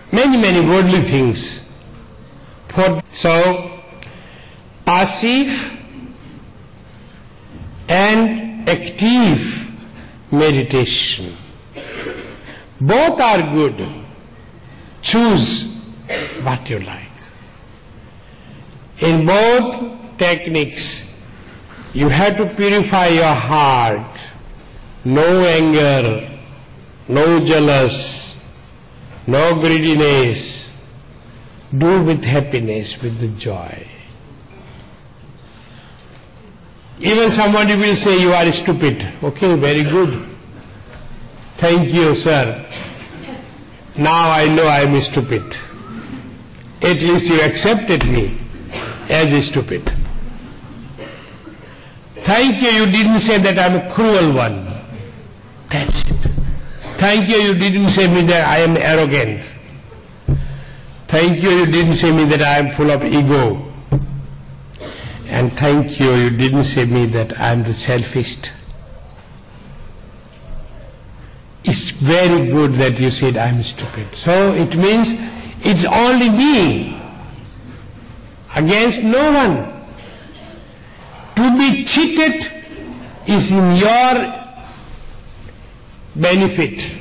many worldly things. So, passive and active meditation, both are good. Choose what you like. In both techniques, you have to purify your heart. No anger, no jealous, no greediness. Do with happiness, with the joy. Even somebody will say you are stupid. Okay, very good. Thank you, sir. Now I know I am stupid. At least you accepted me as stupid. Thank you, you didn't say that I am a cruel one. That's it. Thank you, you didn't say me that I am arrogant. Thank you, you didn't say me that I am full of ego. And thank you, you didn't say me that I am the selfish. It's very good that you said I am stupid. So it means it's only me, against no one. To be cheated is in your benefit.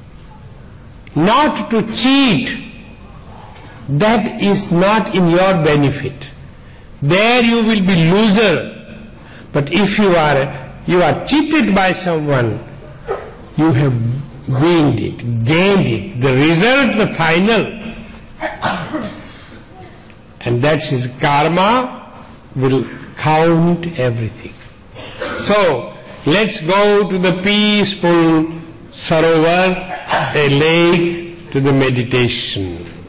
Not to cheat, that is not in your benefit. There you will be loser. But if you are cheated by someone, you have gained it. The result, the final. And that's his karma will count everything. So, let's go to the peaceful sarovar, a lake, to the meditation.